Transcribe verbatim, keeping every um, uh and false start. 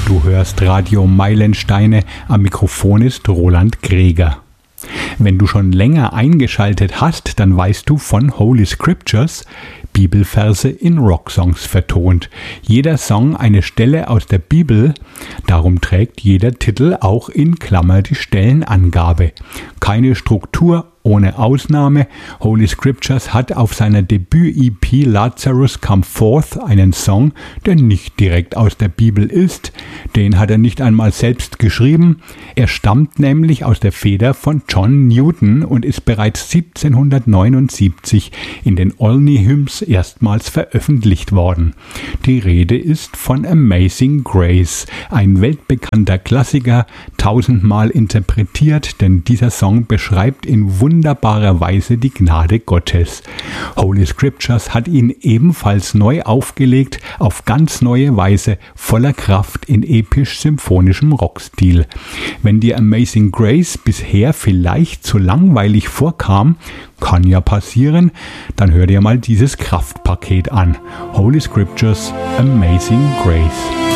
Du hörst Radio Meilensteine, am Mikrofon ist Roland Greger. Wenn du schon länger eingeschaltet hast, dann weißt du von Holy Scriptures, Bibelverse in Rocksongs vertont. Jeder Song eine Stelle aus der Bibel, darum trägt jeder Titel auch in Klammer die Stellenangabe. Keine Struktur, ohne Ausnahme. Holy Scriptures hat auf seiner Debüt-E P Lazarus Come Forth einen Song, der nicht direkt aus der Bibel ist. Den hat er nicht einmal selbst geschrieben. Er stammt nämlich aus der Feder von John Newton und ist bereits siebzehnhundertneunundsiebzig in den Olney Hymns erstmals veröffentlicht worden. Die Rede ist von Amazing Grace, ein weltbekannter Klassiker, tausendmal interpretiert, denn dieser Song beschreibt in wunderbarer Weise die Gnade Gottes. Holy Scriptures hat ihn ebenfalls neu aufgelegt, auf ganz neue Weise, voller Kraft in episch-symphonischem Rockstil. Wenn dir Amazing Grace bisher vielleicht zu langweilig vorkam, kann ja passieren, dann hör dir mal dieses Kraftpaket an. Holy Scriptures, Amazing Grace.